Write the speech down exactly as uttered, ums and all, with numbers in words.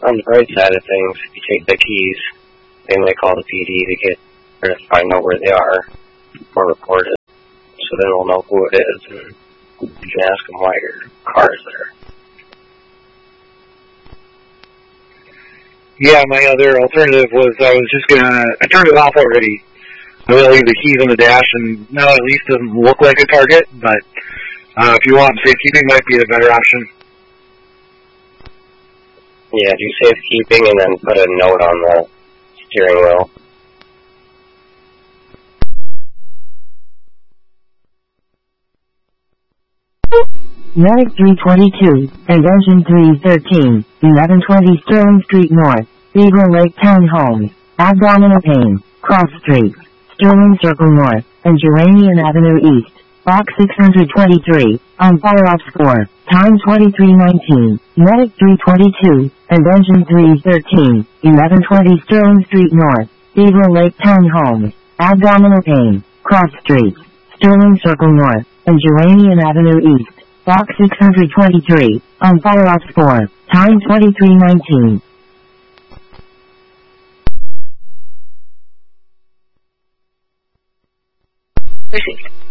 On the bright side of things, if you take the keys, they might call the P D to get or to find out where they are or report it, so then we'll know who it is and you can ask them why your car is there. Yeah, my other alternative was I was just gonna, I turned it off already. I'm gonna leave the keys on the dash, and now at least doesn't look like a target, but uh, if you want, safekeeping might be the better option. Yeah, do safekeeping and then put a note on the steering wheel. Medic three twenty-two, and engine three thirteen, eleven twenty Sterling Street North, Beaver Lake Townhomes, abdominal pain, Cross Street, Sterling Circle North, and Geranian Avenue East, Box six hundred twenty-three, on Fire Ops four, time twenty-three nineteen, Medic three twenty-two, and engine three thirteen, eleven twenty Sterling Street North, Beaver Lake Townhomes, abdominal pain, Cross Street, Sterling Circle North, and Geranian Avenue East, Box six hundred twenty-three, on Fire Ops four, time twenty-three nineteen. Received.